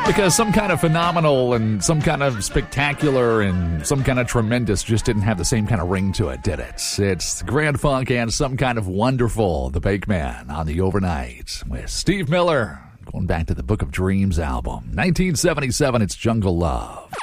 Because some kind of phenomenal and some kind of spectacular and some kind of tremendous just didn't have the same kind of ring to it, did it? It's Grand Funk and Some Kind of Wonderful, the Bake Man on the Overnight with Steve Miller. Going back to the Book of Dreams album. 1977, it's Jungle Love.